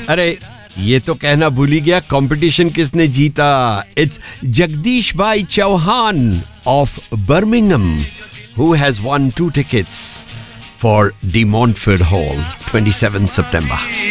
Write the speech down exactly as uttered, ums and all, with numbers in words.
अरे ये तो कहना भूल ही गया, कंपटीशन किसने जीता? इट्स जगदीश भाई Chauhan of Birmingham who has won two tickets for De Montfort Hall, twenty-seventh September.